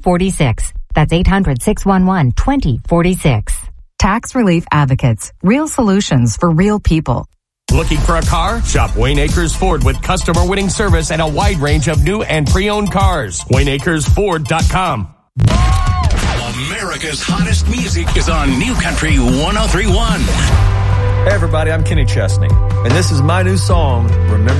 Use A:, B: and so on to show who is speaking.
A: 2046. That's 800-611-2046. Tax Relief Advocates. Real solutions for real people.
B: Looking for a car? Shop Wayne Acres Ford with customer-winning service and a wide range of new and pre-owned cars. WayneAkersFord.com.
C: America's hottest music is on New Country 103.1.
D: Hey everybody, I'm Kenny Chesney, and this is my new song, Remember